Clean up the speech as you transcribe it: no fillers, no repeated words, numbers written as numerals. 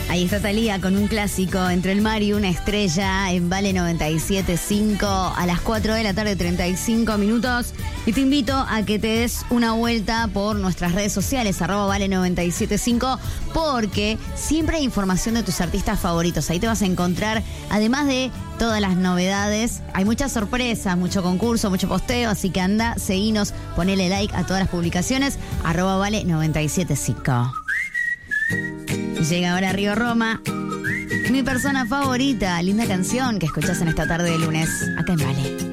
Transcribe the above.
Ahí está Thalía con un clásico, Entre el mar y una estrella, en Vale 97.5 a las 4 de la tarde, 35 minutos. Y te invito a que te des una vuelta por nuestras redes sociales, @Vale 97.5, porque siempre hay información de tus artistas favoritos. Ahí te vas a encontrar, además de todas las novedades, hay muchas sorpresas, mucho concurso, mucho posteo, así que anda, seguinos, ponele like a todas las publicaciones, @Vale 97.5. Llega ahora Río Roma, mi persona favorita, linda canción que escuchás en esta tarde de lunes, acá en Vale.